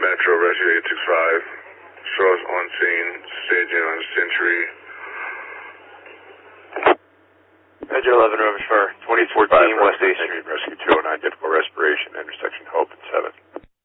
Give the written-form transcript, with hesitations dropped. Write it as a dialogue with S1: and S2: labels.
S1: Metro Rescue 865. Show us on scene, staging on Century.
S2: Metro 11, Rover for 2014 West A Street.
S1: Rescue 209, difficult respiration, intersection Hope and 7th.